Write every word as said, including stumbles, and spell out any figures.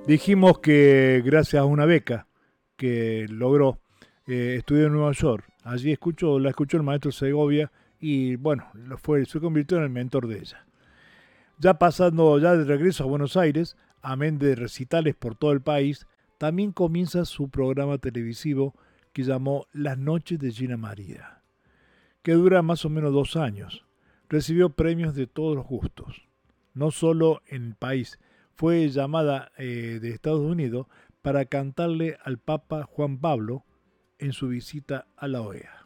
Dijimos que gracias a una beca que logró, eh, estudió en Nueva York. Allí escuchó, la escuchó el maestro Segovia y bueno, lo fue, se convirtió en el mentor de ella. Ya pasando ya de regreso a Buenos Aires, amén de recitales por todo el país, también comienza su programa televisivo que llamó Las Noches de Gina María, que dura más o menos dos años. Recibió premios de todos los gustos, no solo en el país. Fue llamada eh, de Estados Unidos para cantarle al Papa Juan Pablo en su visita a la O E A.